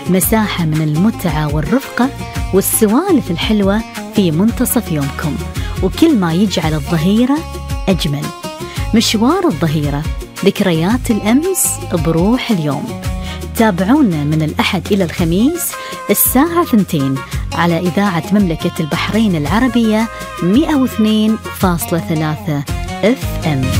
مساحة من المتعة والرفقة والسوالف الحلوة في منتصف يومكم، وكل ما يجعل الظهيرة أجمل. مشوار الظهيرة، ذكريات الأمس بروح اليوم. تابعونا من الأحد إلى الخميس الساعة 2 على إذاعة مملكة البحرين العربية 102.3 FM.